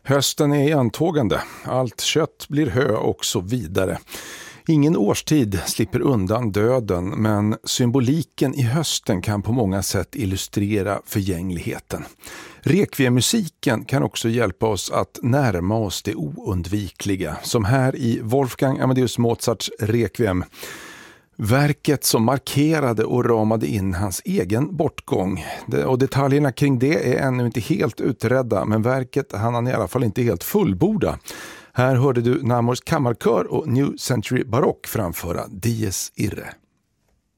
Hösten är i antågande, allt kött blir hö och så vidare. Ingen årstid slipper undan döden, men symboliken i hösten kan på många sätt illustrera förgängligheten. Requiem-musiken kan också hjälpa oss att närma oss det oundvikliga, som här i Wolfgang Amadeus Mozarts Requiem. Verket som markerade och ramade in hans egen bortgång. Och detaljerna kring det är ännu inte helt utredda, men verket hann han i alla fall inte helt fullborda. Här hörde du Namors kammarkör och New Century Baroque framföra Dies Irae.